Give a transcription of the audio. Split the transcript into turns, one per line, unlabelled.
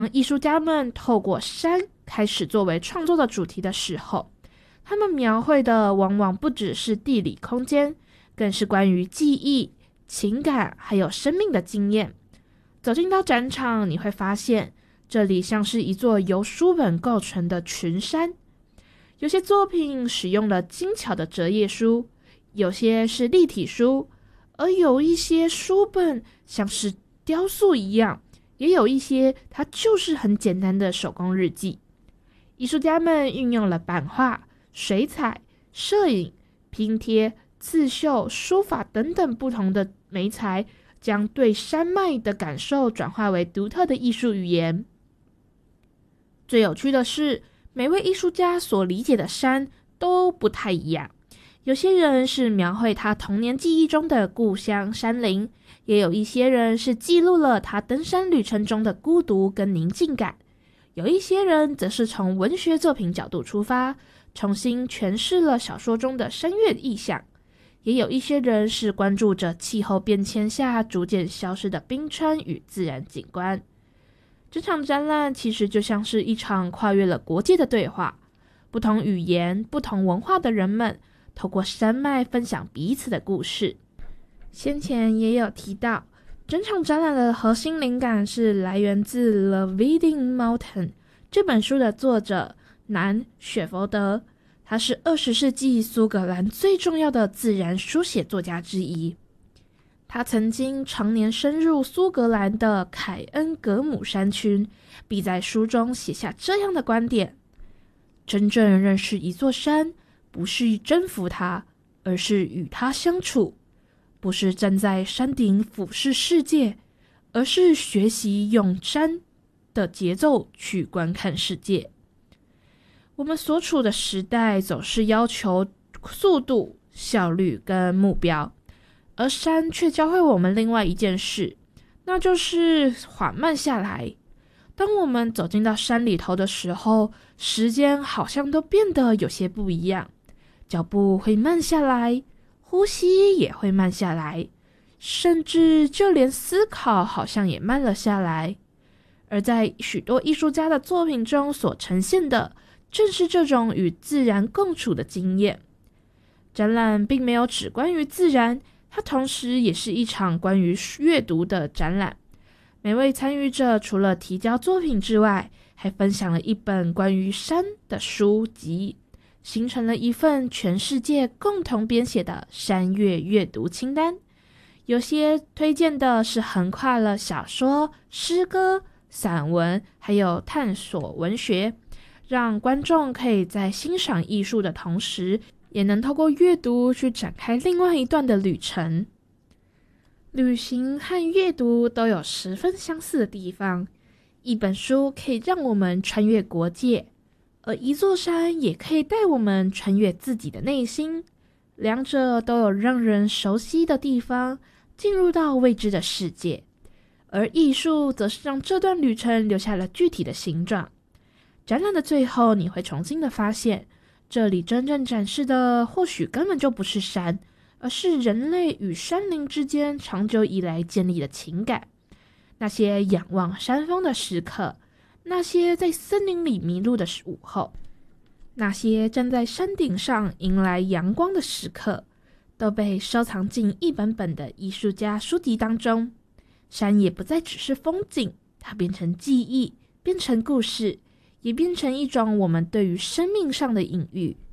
艺术家们透过山开始作为创作的主题的时候，他们描绘的往往不只是地理空间，更是关于记忆、情感还有生命的经验。走进到展场，你会发现这里像是一座由书本构成的群山，有些作品使用了精巧的折页书，有些是立体书，而有一些书本像是雕塑一样，也有一些它就是很简单的手工日记。艺术家们运用了版画、水彩、摄影、拼贴、刺绣、书法等等不同的媒材，将对山脉的感受转化为独特的艺术语言。最有趣的是，每位艺术家所理解的山都不太一样。有些人是描绘他童年记忆中的故乡山林，也有一些人是记录了他登山旅程中的孤独跟宁静感，有一些人则是从文学作品角度出发，重新诠释了小说中的山岳意象，也有一些人是关注着气候变迁下逐渐消失的冰川与自然景观。这场展览其实就像是一场跨越了国界的对话，不同语言、不同文化的人们透过山脉分享彼此的故事。先前也有提到，整场展览的核心灵感是来源自《The Winding Mountain》这本书的作者南雪佛德，他是20世纪苏格兰最重要的自然书写作家之一。他曾经常年深入苏格兰的凯恩格姆山区，并在书中写下这样的观点：真正认识一座山，不是征服它，而是与它相处；不是站在山顶俯视世界，而是学习用山的节奏去观看世界。我们所处的时代总是要求速度、效率跟目标，而山却教会我们另外一件事，那就是缓慢下来。当我们走进到山里头的时候，时间好像都变得有些不一样，脚步会慢下来，呼吸也会慢下来，甚至就连思考好像也慢了下来。而在许多艺术家的作品中所呈现的，正是这种与自然共处的经验。展览并没有只关于自然，它同时也是一场关于阅读的展览。每位参与者除了提交作品之外，还分享了一本关于山的书籍，形成了一份全世界共同编写的山岳阅读清单。有些推荐的是横跨了小说、诗歌、散文还有探索文学，让观众可以在欣赏艺术的同时，也能透过阅读去展开另外一段的旅程。旅行和阅读都有十分相似的地方，一本书可以让我们穿越国界，而一座山也可以带我们穿越自己的内心，两者都有让人熟悉的地方，进入到未知的世界，而艺术则是让这段旅程留下了具体的形状。展览的最后，你会重新的发现，这里真正展示的或许根本就不是山，而是人类与山林之间长久以来建立的情感。那些仰望山峰的时刻，那些在森林里迷路的午后，那些站在山顶上迎来阳光的时刻，都被收藏进一本本的艺术家书籍当中。山也不再只是风景，它变成记忆，变成故事，也变成一种我们对于生命上的隐喻。